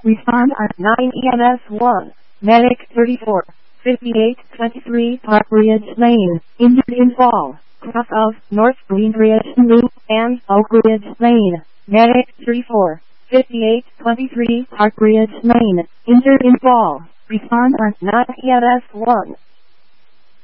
Respond on 9 EMS 1. Medic 34, 5823 Park Ridge Lane, injured in fall, cross of North Greenridge Loop and Oak Ridge Lane. Medic 34, 5823 Park Ridge Lane, injured in fall. Respond on 9 EMS 1.